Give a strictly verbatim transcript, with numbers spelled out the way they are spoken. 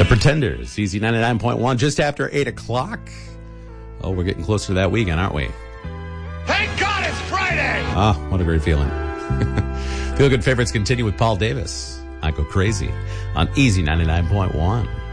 Pretenders, Easy ninety-nine point one, just after eight o'clock. Oh, we're getting closer to that weekend, aren't we? Thank God it's Friday! Ah, what a great feeling. Feel Good Favorites continue with Paul Davis. I Go Crazy on Easy ninety-nine point one.